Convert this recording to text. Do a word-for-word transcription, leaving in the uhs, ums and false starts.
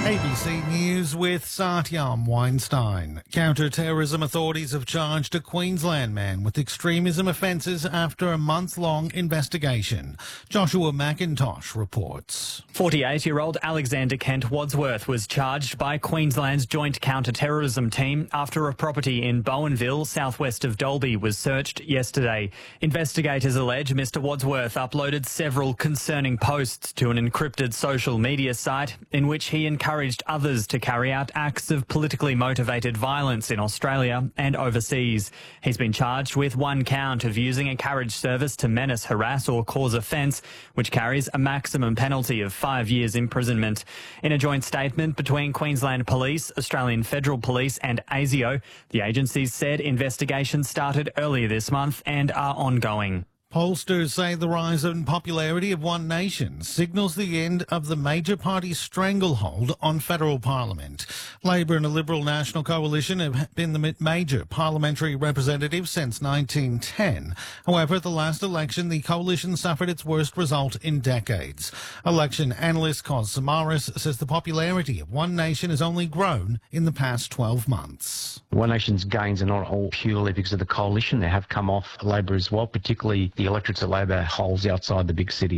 A B C News with Satyam Weinstein. Counter-terrorism authorities have charged a Queensland man with extremism offences after a month-long investigation. Joshua McIntosh reports. forty-eight-year-old Alexander Kent Wadsworth was charged by Queensland's Joint Counter-Terrorism Team after a property in Bowenville, southwest of Dalby, was searched yesterday. Investigators allege Mister Wadsworth uploaded several concerning posts to an encrypted social media site in which he encouraged encouraged others to carry out acts of politically motivated violence in Australia and overseas. He's been charged with one count of using a carriage service to menace, harass or cause offence, which carries a maximum penalty of five years imprisonment. In a joint statement between Queensland Police, Australian Federal Police and ASIO, the agencies said investigations started earlier this month and are ongoing. Pollsters say the rise in popularity of One Nation signals the end of the major party's stranglehold on federal parliament. Labor and the Liberal National Coalition have been the major parliamentary representatives since nineteen ten. However, at the last election, the coalition suffered its worst result in decades. Election analyst Cos Samaras says the popularity of One Nation has only grown in the past twelve months. One Nation's gains are not all purely because of the coalition. They have come off Labor as well, particularly the electorates that Labor holds outside the big cities.